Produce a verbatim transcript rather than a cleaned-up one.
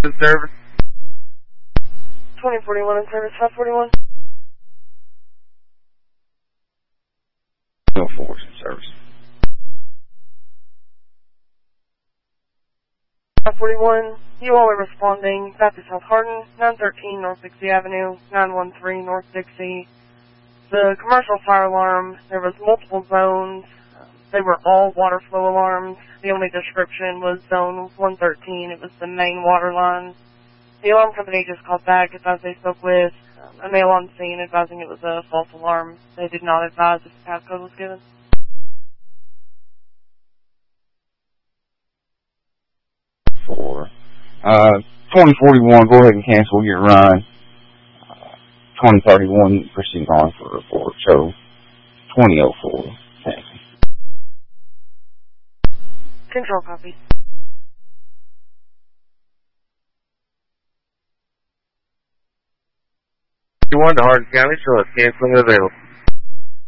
service. twenty forty-one in service, five forty-one. No force in service. five forty-one, you all are responding. Baptist Health Hardin, nine thirteen North Dixie Avenue, nine one three North Dixie. The commercial fire alarm, there was multiple zones. They were all water flow alarms. The only description was zone one thirteen. It was the main water line. The alarm company just called back, advised they spoke with um, a male on scene, advising it was a false alarm. They did not advise if the passcode was given. Four. Uh, twenty forty-one, go ahead and cancel your run. Uh, twenty thirty-one, proceed on for a report. So, twenty oh four, cancel. Control copy. You want to Hardin County, so it's canceling available.